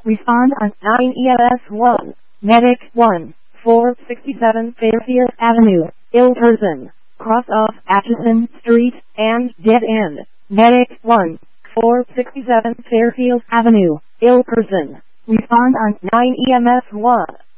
Respond on 9 EMS 1. Medic 1. 467 Fairfield Avenue, ill person. Cross off Atchison Street and dead end. Medic 1. 467 Fairfield Avenue, ill person. Respond on 9 EMS 1.